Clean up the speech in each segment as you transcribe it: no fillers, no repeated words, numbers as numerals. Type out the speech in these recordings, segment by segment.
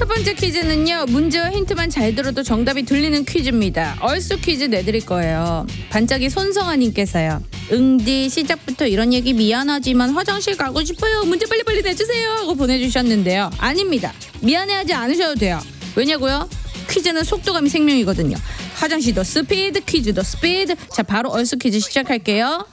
첫 번째 퀴즈는요, 문제와 힌트만 잘 들어도 정답이 들리는 퀴즈입니다. 얼쑤 퀴즈 내드릴 거예요. 반짝이 손성아님께서요, 응디 시작부터 이런 얘기 미안하지만 화장실 가고 싶어요, 문제 빨리빨리 내주세요 하고 보내주셨는데요. 아닙니다. 미안해하지 않으셔도 돼요. 왜냐고요? 퀴즈는 속도감이 생명이거든요. 화장실도 스피드, 퀴즈도 스피드. 자, 바로 얼쑤 퀴즈 시작할게요.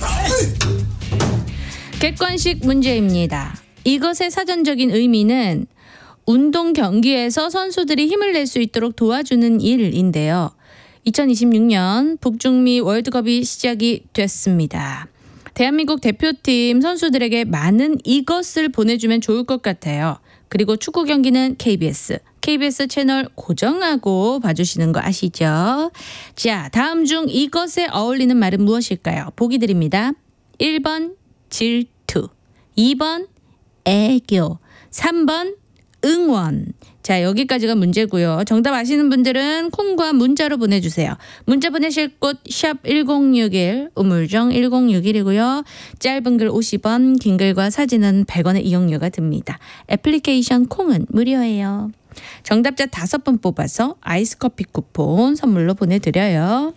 객관식 문제입니다. 이것의 사전적인 의미는 운동 경기에서 선수들이 힘을 낼 수 있도록 도와주는 일인데요. 2026년 북중미 월드컵이 시작이 됐습니다. 대한민국 대표팀 선수들에게 많은 이것을 보내주면 좋을 것 같아요. 그리고 축구 경기는 KBS 채널 고정하고 봐주시는 거 아시죠? 자, 다음 중 이것에 어울리는 말은 무엇일까요? 보기 드립니다. 1번 질투, 2번 애교, 3번 응원. 자, 여기까지가 문제고요. 정답 아시는 분들은 콩과 문자로 보내주세요. 문자 보내실 곳 샵 1061, 우물정 1061이고요. 짧은 글 50원, 긴 글과 사진은 100원의 이용료가 듭니다. 애플리케이션 콩은 무료예요. 정답자 5분 뽑아서 아이스 커피 쿠폰 선물로 보내드려요.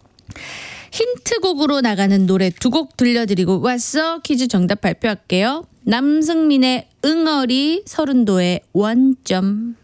힌트곡으로 나가는 노래 2곡 들려드리고 왔어. 퀴즈 정답 발표할게요. 남승민의 응어리, 서른도의 원점.